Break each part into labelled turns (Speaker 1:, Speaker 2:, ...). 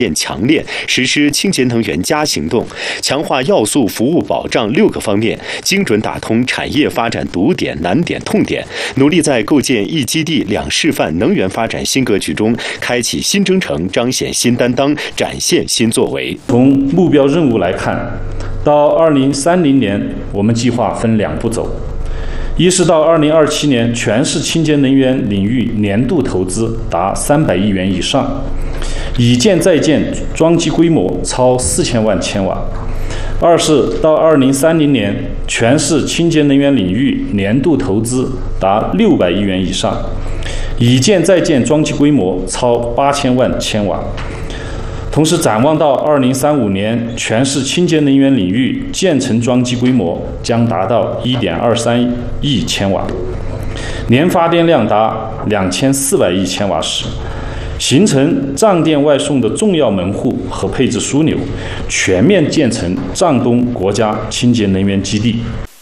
Speaker 1: 强烈，实施清洁能源+行动，强化要素服务保障6个方面，精准打通产业发展堵点、难点、痛点，努力在构建一基地两示范能源发展新格局中开启新征程，彰显新担当，展现新作为。
Speaker 2: 从目标任务来看，到2030年，我们计划分2步走。一是到2027年，全市清洁能源领域年度投资达300亿元以上，已建在建装机规模超4000万千瓦。二是到2030年，全市清洁能源领域年度投资达600亿元以上，已建在建装机规模超8000万千瓦。同时展望到2035年，全市清洁能源领域建成装机规模将达到1.23亿千瓦，年发电量达2400亿千瓦时，形成账电外送的重要门户和配置枢纽，全面建成账东国家清洁能源基地。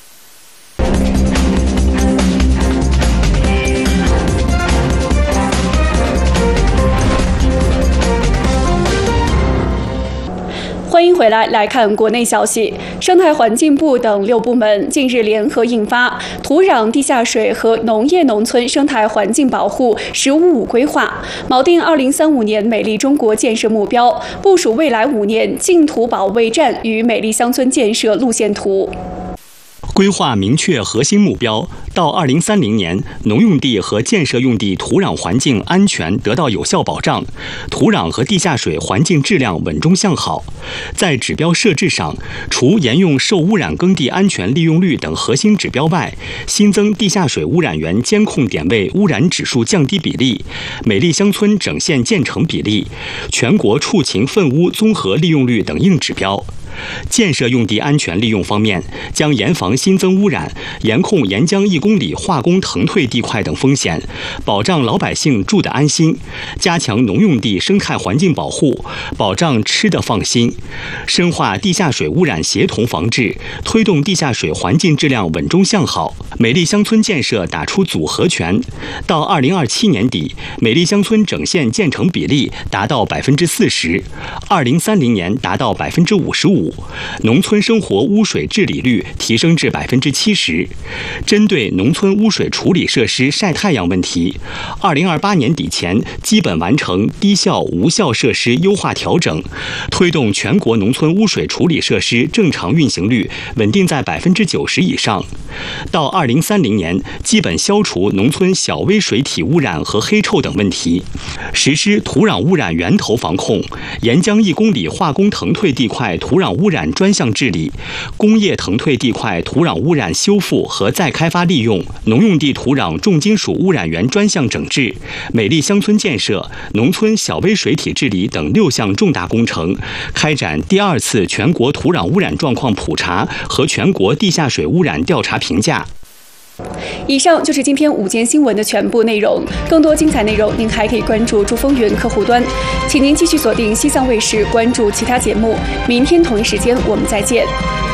Speaker 3: 欢迎回来，来看国内消息。生态环境部等6部门近日联合印发《土壤、地下水和农业农村生态环境保护“十五五”规划》，锚定2035年美丽中国建设目标，部署未来5年净土保卫战与美丽乡村建设路线图。
Speaker 4: 规划明确核心目标，到2030年，农用地和建设用地土壤环境安全得到有效保障，土壤和地下水环境质量稳中向好。在指标设置上，除沿用受污染耕地安全利用率等核心指标外，新增地下水污染源监控点位污染指数降低比例、美丽乡村整线建成比例、全国畜禽粪污综合利用率等硬指标。建设用地安全利用方面，将严防新增污染，严控沿江1公里化工腾退地块等风险，保障老百姓住得安心，加强农用地生态环境保护，保障吃得放心，深化地下水污染协同防治，推动地下水环境质量稳中向好。美丽乡村建设打出组合拳，到2027年底，美丽乡村整线建成比例达到40%，2030年达到55%。农村生活污水治理率提升至70%。针对农村污水处理设施晒太阳问题，2028年底前基本完成低效无效设施优化调整，推动全国农村污水处理设施正常运行率稳定在90%以上。到2030年，基本消除农村小微水体污染和黑臭等问题，实施土壤污染源头防控，沿江1公里化工腾退地块土壤污染专项治理，工业腾退地块土壤污染修复和再开发利用，农用地土壤重金属污染源专项整治，美丽乡村建设、农村小微水体治理等6项重大工程，开展第2次全国土壤污染状况普查和全国地下水污染调查评价。
Speaker 3: 以上就是今天午间新闻的全部内容，更多精彩内容您还可以关注珠风云客户端，请您继续锁定西藏卫视关注其他节目，明天同一时间我们再见。